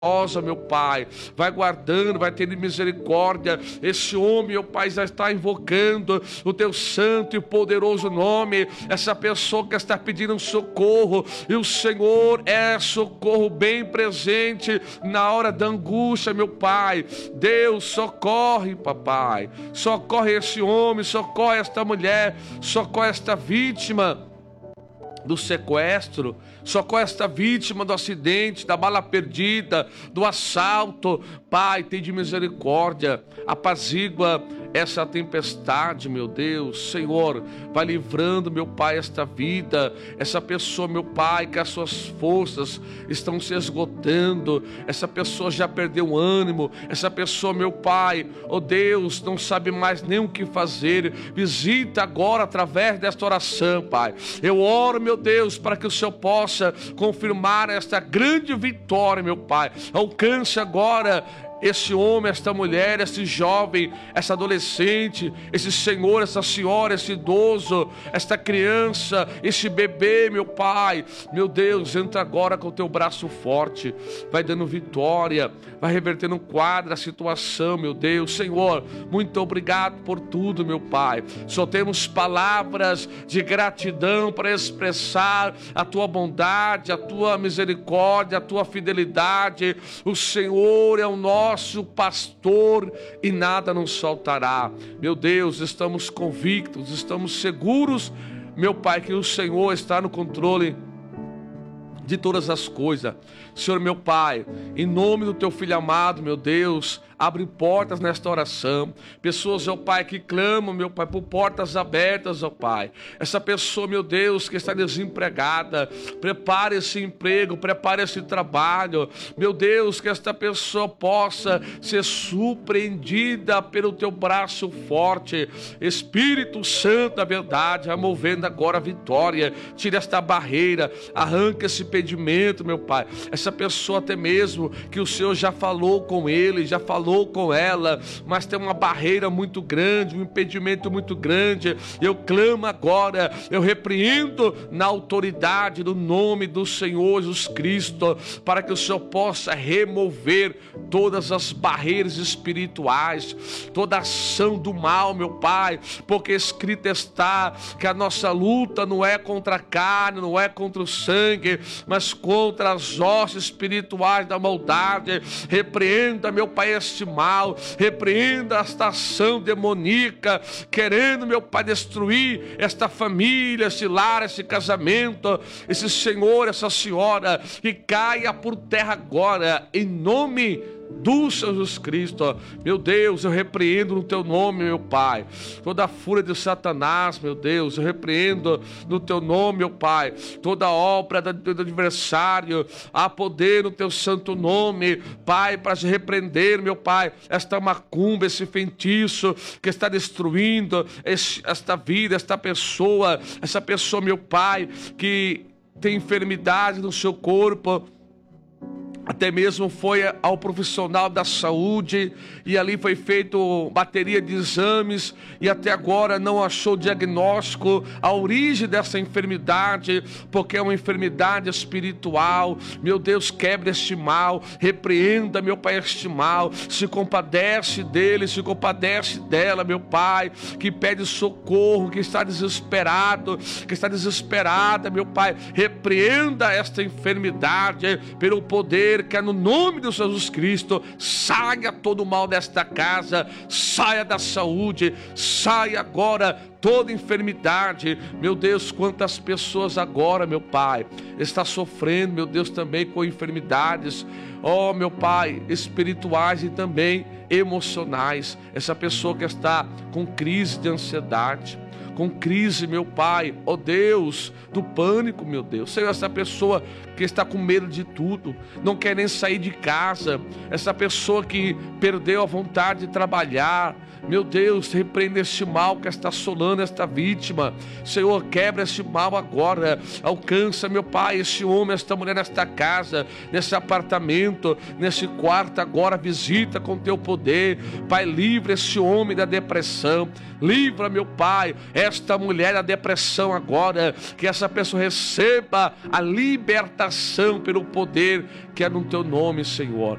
meu Pai, vai guardando, vai tendo misericórdia. Esse homem, meu Pai, já está invocando o teu santo e poderoso nome. Essa pessoa que está pedindo um socorro, e o Senhor é socorro bem presente na hora da angústia, meu Pai. Deus, socorre, papai, socorre esse homem, socorre esta mulher, socorre esta vítima do sequestro, socorre esta vítima do acidente, da bala perdida, do assalto. Pai, tem de misericórdia, apazigua essa tempestade, meu Deus. Senhor, vai livrando, meu Pai, esta vida, essa pessoa, meu Pai, que as suas forças estão se esgotando, essa pessoa já perdeu o ânimo, essa pessoa, meu Pai, oh Deus, não sabe mais nem o que fazer. Visita agora através desta oração, Pai. Eu oro, meu Deus, para que o Senhor possa confirmar esta grande vitória, meu Pai. Alcance agora esse homem, esta mulher, esse jovem, essa adolescente, esse senhor, essa senhora, esse idoso, esta criança, esse bebê, meu Pai. Meu Deus, entra agora com o teu braço forte, vai dando vitória, vai revertendo um quadro, a situação, meu Deus. Senhor, muito obrigado por tudo, meu Pai. Só temos palavras de gratidão para expressar a tua bondade, a tua misericórdia, a tua fidelidade. O Senhor é o nosso pastor e nada nos faltará. Meu Deus, estamos convictos, estamos seguros, meu Pai, que o Senhor está no controle de todas as coisas. Senhor, meu Pai, em nome do teu Filho amado, meu Deus, abre portas nesta oração. Pessoas, ó Pai, que clamam, meu Pai, por portas abertas, ó Pai. Essa pessoa, meu Deus, que está desempregada, prepare esse emprego, prepare esse trabalho. Meu Deus, que esta pessoa possa ser surpreendida pelo teu braço forte. Espírito Santo da verdade, removendo agora a vitória. Tire esta barreira, arranque esse impedimento, meu Pai. Essa pessoa até mesmo que o Senhor já falou com ele, já falou com ela, mas tem uma barreira muito grande, um impedimento muito grande. Eu clamo agora, eu repreendo na autoridade do nome do Senhor Jesus Cristo, para que o Senhor possa remover todas as barreiras espirituais, toda ação do mal, meu Pai, porque escrito está que a nossa luta não é contra a carne, não é contra o sangue, mas contra as hostes espirituais da maldade. Repreenda, meu Pai, este mal, repreenda esta ação demoníaca, querendo, meu Pai, destruir esta família, esse lar, esse casamento, esse senhor, essa senhora, que caia por terra agora, em nome do Senhor Jesus Cristo. Meu Deus, eu repreendo no teu nome, meu Pai, toda a fúria de Satanás, meu Deus, eu repreendo no teu nome, meu Pai, toda obra do adversário. Há poder no teu santo nome, Pai, para se repreender, meu Pai, esta macumba, esse feitiço que está destruindo esta vida, esta pessoa, essa pessoa, meu Pai, que tem enfermidade no seu corpo, até mesmo foi ao profissional da saúde e ali foi feito bateria de exames e até agora não achou diagnóstico, a origem dessa enfermidade, porque é uma enfermidade espiritual. Meu Deus, quebre este mal, repreenda, meu Pai, este mal, se compadece dele, se compadece dela, meu Pai, que pede socorro, que está desesperado, que está desesperada, meu Pai, repreenda esta enfermidade pelo poder que é no nome de Jesus Cristo. Saia todo o mal desta casa, saia da saúde, saia agora toda enfermidade. Meu Deus, quantas pessoas agora, meu Pai, está sofrendo, meu Deus, também com enfermidades, ó meu Pai, espirituais e também emocionais. Essa pessoa que está com crise de ansiedade, com crise, meu Pai, ó Deus, do pânico, meu Deus. Senhor, essa pessoa que está com medo de tudo, não quer nem sair de casa, essa pessoa que perdeu a vontade de trabalhar, meu Deus, repreenda este mal que está assolando esta vítima. Senhor, quebra este mal agora, alcança, meu Pai, este homem, esta mulher nesta casa, nesse apartamento, nesse quarto agora, visita com teu poder, Pai, livra este homem da depressão, livra, meu Pai, esta mulher a depressão agora, que essa pessoa receba a libertação pelo poder que é no teu nome, Senhor.